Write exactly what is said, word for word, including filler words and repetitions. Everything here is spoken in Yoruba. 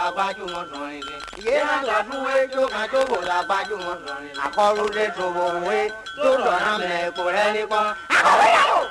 la baju mo sorin ke ye na to duwe jo kan jo bo la baju mo sorin akoru de to bo we to do na me ko re ni kon akowe ya lo